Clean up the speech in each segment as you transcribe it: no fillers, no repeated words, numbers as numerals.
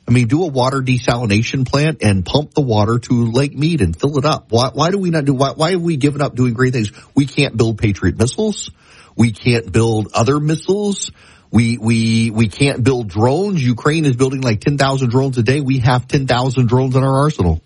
I mean, do a water desalination plant and pump the water to Lake Mead and fill it up. Why do we not do, why have we given up doing great things? We can't build Patriot missiles. We can't build other missiles. We can't build drones. Ukraine is building like 10,000 drones a day. We have 10,000 drones in our arsenal.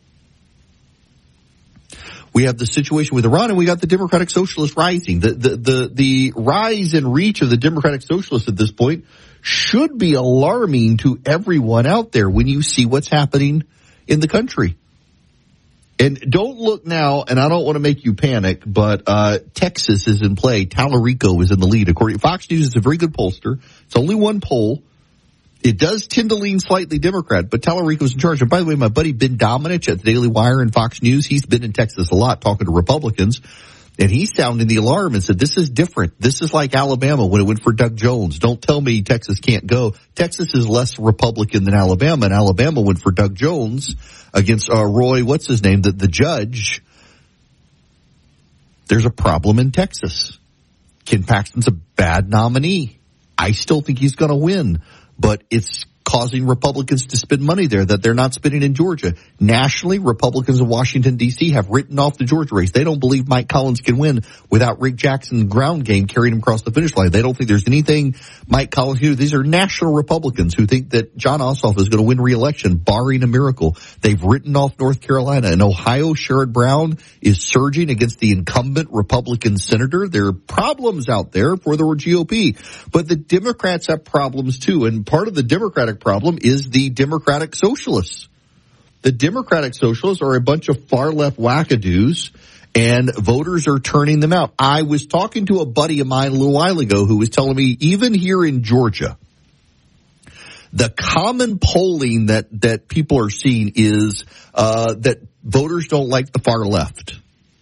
We have the situation with Iran, and we got the Democratic Socialists rising. The rise and reach of the Democratic Socialists at this point should be alarming to everyone out there when you see what's happening in the country. And don't look now, and I don't want to make you panic, but Texas is in play. Tallarico is in the lead. According to Fox News, it's a very good pollster. It's only one poll. It does tend to lean slightly Democrat, but Tallarico's in charge. And by the way, my buddy Ben Domenech at the Daily Wire and Fox News, he's been in Texas a lot talking to Republicans, and he's sounding the alarm and said, this is different. This is like Alabama when it went for Doug Jones. Don't tell me Texas can't go. Texas is less Republican than Alabama, and Alabama went for Doug Jones against Roy, what's his name, the judge. There's a problem in Texas. Ken Paxton's a bad nominee. I still think he's going to win. But it's causing Republicans to spend money there that they're not spending in Georgia. Nationally, Republicans in Washington, D.C. have written off the Georgia race. They don't believe Mike Collins can win without Rick Jackson's ground game carrying him across the finish line. They don't think there's anything Mike Collins can do. These are national Republicans who think that John Ossoff is going to win re-election, barring a miracle. They've written off North Carolina. In Ohio, Sherrod Brown is surging against the incumbent Republican senator. There are problems out there for the GOP. But the Democrats have problems, too. And part of the Democratic problem is the Democratic Socialists. The Democratic Socialists are a bunch of far-left wackadoos, and voters are turning them out. I was talking to a buddy of mine a little while ago who was telling me, even here in Georgia, the common polling that people are seeing is that voters don't like the far left.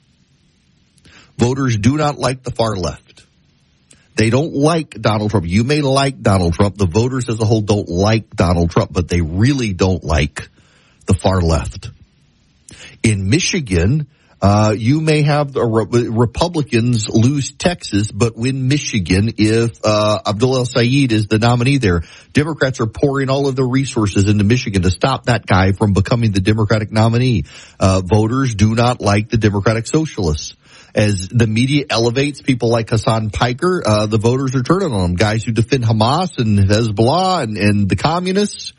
Voters do not like the far left. They don't like Donald Trump. You may like Donald Trump. The voters as a whole don't like Donald Trump, but they really don't like the far left. In Michigan, you may have the Republicans lose Texas, but win Michigan if Abdul El-Sayed is the nominee there. Democrats are pouring all of their resources into Michigan to stop that guy from becoming the Democratic nominee. Voters do not like the Democratic Socialists. As the media elevates people like Hassan Piker, the voters are turning on them. Guys who defend Hamas and Hezbollah and the communists.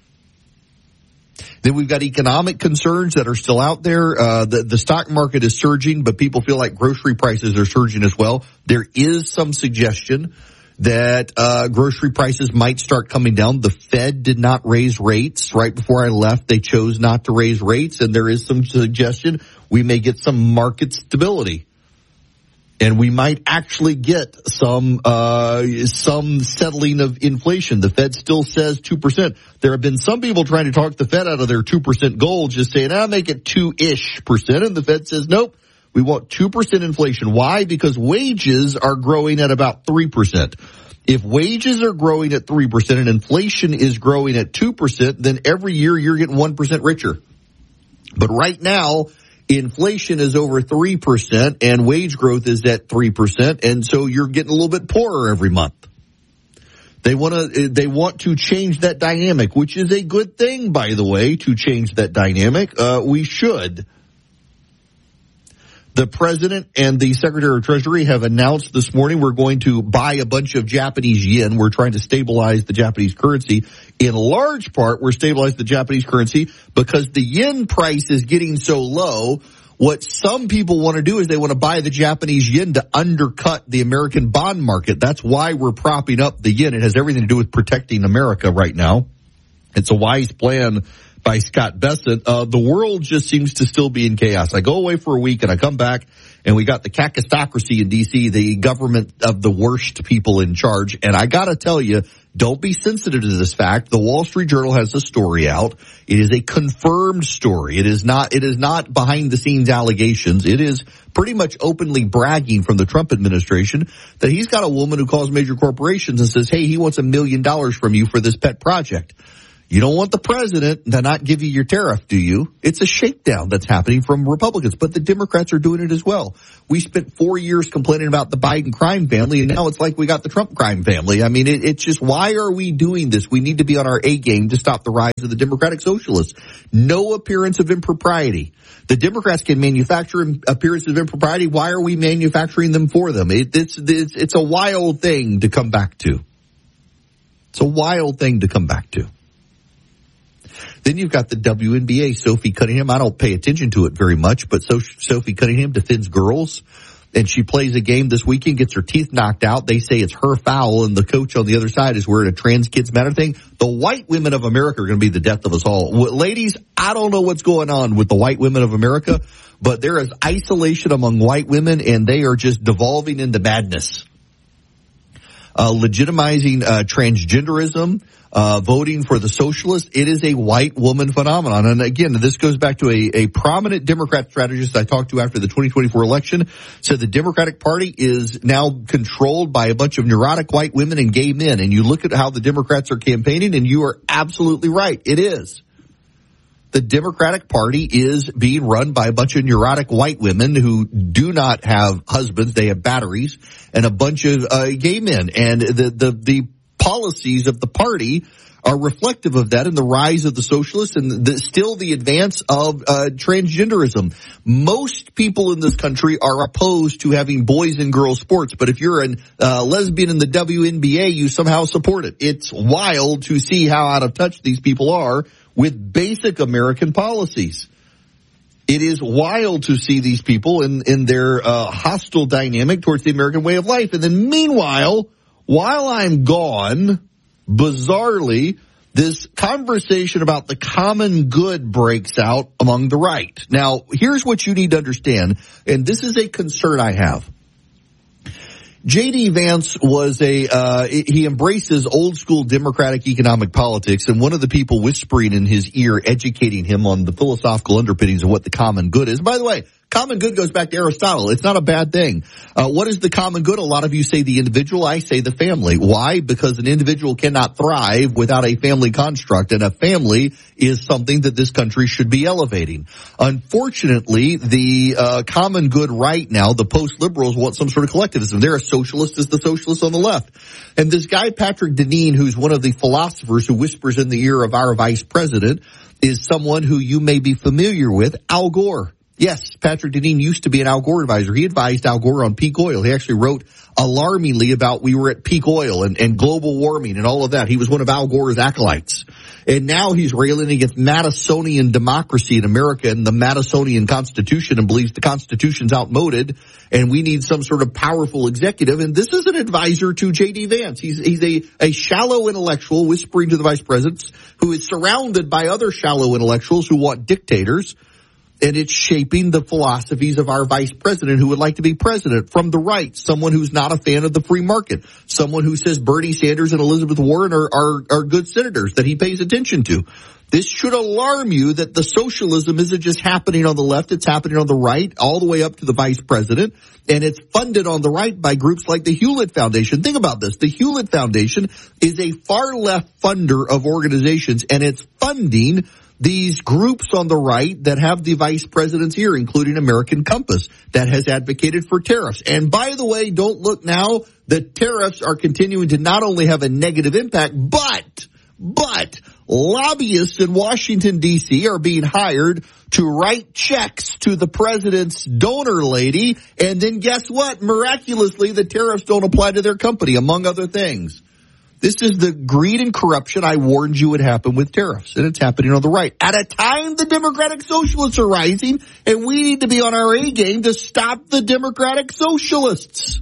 Then we've got economic concerns that are still out there. The stock market is surging, but people feel like grocery prices are surging as well. There is some suggestion that grocery prices might start coming down. The Fed did not raise rates. Right before I left, they chose not to raise rates, and there is some suggestion we may get some market stability. And we might actually get some settling of inflation. The Fed still says 2%. There have been some people trying to talk the Fed out of their 2% goal, just saying, make it 2-ish%. And the Fed says, nope, we want 2% inflation. Why? Because wages are growing at about 3%. If wages are growing at 3% and inflation is growing at 2%, then every year you're getting 1% richer. But right now, inflation is over 3% and wage growth is at 3%, and so you're getting a little bit poorer every month. They want to change that dynamic, which is a good thing, by the way, to change that dynamic. We should. The president and the secretary of Treasury have announced this morning we're going to buy a bunch of Japanese yen. We're trying to stabilize the Japanese currency. In large part, we're stabilizing the Japanese currency because the yen price is getting so low. What some people want to do is they want to buy the Japanese yen to undercut the American bond market. That's why we're propping up the yen. It has everything to do with protecting America right now. It's a wise plan by Scott Bessent. The world just seems to still be in chaos. I go away for a week and I come back and we got the kakistocracy in D.C., the government of the worst people in charge. And I got to tell you, don't be sensitive to this fact. The Wall Street Journal has a story out. It is a confirmed story. It is not behind the scenes allegations. It is pretty much openly bragging from the Trump administration that he's got a woman who calls major corporations and says, hey, he wants $1 million from you for this pet project. You don't want the president to not give you your tariff, do you? It's a shakedown that's happening from Republicans, but the Democrats are doing it as well. We spent 4 years complaining about the Biden crime family, and now it's like we got the Trump crime family. I mean, it's just, why are we doing this? We need to be on our A game to stop the rise of the Democratic Socialists. No appearance of impropriety. The Democrats can manufacture appearances of impropriety. Why are we manufacturing them for them? It's a wild thing to come back to. It's a wild thing to come back to. Then you've got the WNBA, Sophie Cunningham. I don't pay attention to it very much, but Sophie Cunningham defends girls, and she plays a game this weekend, gets her teeth knocked out. They say it's her foul, and the coach on the other side is wearing a Trans Kids Matter thing. The white women of America are going to be the death of us all. Ladies, I don't know what's going on with the white women of America, but there is isolation among white women, and they are just devolving into madness. Legitimizing transgenderism, voting for the socialists, it is a white woman phenomenon. And again, this goes back to a prominent Democrat strategist I talked to after the 2024 election, said the Democratic Party is now controlled by a bunch of neurotic white women and gay men. And you look at how the Democrats are campaigning, and you are absolutely right. It is. The Democratic Party is being run by a bunch of neurotic white women who do not have husbands. They have batteries, and a bunch of gay men. And the policies of the party are reflective of that, and the rise of the socialists, and still the advance of transgenderism. Most people in this country are opposed to having boys and girls sports, but if you're a lesbian in the WNBA, you somehow support it. It's wild to see how out of touch these people are with basic American policies. It is wild to see these people in their hostile dynamic towards the American way of life. And then meanwhile, while I'm gone, bizarrely, this conversation about the common good breaks out among the right. Now, here's what you need to understand, and this is a concern I have. J.D. Vance was he embraces old school democratic economic politics, and one of the people whispering in his ear, educating him on the philosophical underpinnings of what the common good is. By the way, common good goes back to Aristotle. It's not a bad thing. What is the common good? A lot of you say the individual. I say the family. Why? Because an individual cannot thrive without a family construct, and a family is something that this country should be elevating. Unfortunately, the common good right now, the post-liberals want some sort of collectivism. They're as socialist as the socialists on the left. And this guy, Patrick Deneen, who's one of the philosophers who whispers in the ear of our vice president, is someone who you may be familiar with, Al Gore. Yes, Patrick Deneen used to be an Al Gore advisor. He advised Al Gore on peak oil. He actually wrote alarmingly about we were at peak oil and global warming and all of that. He was one of Al Gore's acolytes. And now he's railing against Madisonian democracy in America and the Madisonian Constitution, and believes the Constitution's outmoded and we need some sort of powerful executive. And this is an advisor to J.D. Vance. He's a shallow intellectual whispering to the vice presidents who is surrounded by other shallow intellectuals who want dictators. And it's shaping the philosophies of our vice president who would like to be president from the right, someone who's not a fan of the free market, someone who says Bernie Sanders and Elizabeth Warren are good senators that he pays attention to. This should alarm you that the socialism isn't just happening on the left, it's happening on the right, all the way up to the vice president, and it's funded on the right by groups like the Hewlett Foundation. Think about this. The Hewlett Foundation is a far left funder of organizations, and it's funding these groups on the right that have the vice president's ear, including American Compass, that has advocated for tariffs. And by the way, don't look now, the tariffs are continuing to not only have a negative impact, but lobbyists in Washington, D.C. are being hired to write checks to the president's donor lady. And then guess what? Miraculously, the tariffs don't apply to their company, among other things. This is the greed and corruption I warned you would happen with tariffs, and it's happening on the right. At a time the Democratic Socialists are rising, and we need to be on our A game to stop the Democratic Socialists.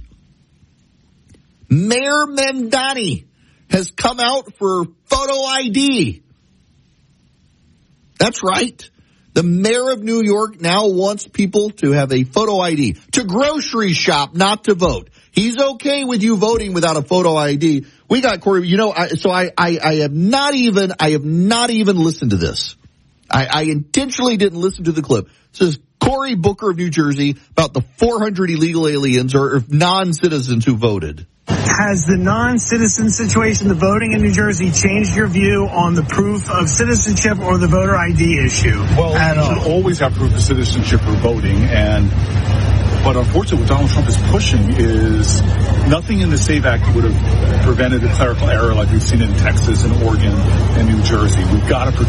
Mayor Mamdani has come out for photo ID. That's right. The mayor of New York now wants people to have a photo ID, to grocery shop, not to vote. He's okay with you voting without a photo ID. We got Cory, I have not even listened to this. I intentionally didn't listen to the clip. It says Cory Booker of New Jersey about the 400 illegal aliens or non-citizens who voted. has the non-citizen situation, the voting in New Jersey, changed your view on the proof of citizenship or the voter ID issue? Well, you should always have proof of citizenship for voting, but unfortunately what Donald Trump is pushing is nothing in the SAVE Act would have prevented a clerical error like we've seen in Texas and Oregon and New Jersey. We've got to